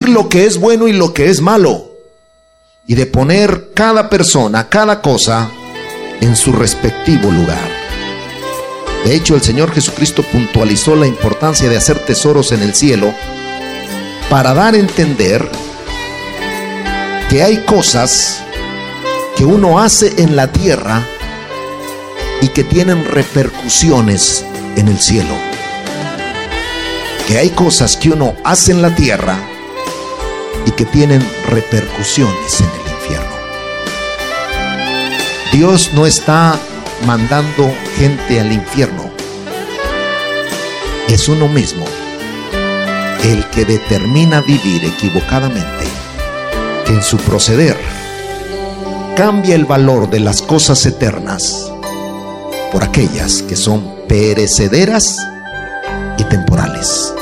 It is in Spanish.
distinguir lo que es bueno y lo que es malo, y de poner cada persona, cada cosa en su respectivo lugar. De hecho, el Señor Jesucristo puntualizó la importancia de hacer tesoros en el cielo para dar a entender que hay cosas que uno hace en la tierra y que tienen repercusiones en el cielo. Que hay cosas que uno hace en la tierra y que tienen repercusiones en el infierno. Dios no está mandando gente al infierno. Es uno mismo el que determina vivir equivocadamente, que en su proceder cambia el valor de las cosas eternas por aquellas que son perecederas y temporales.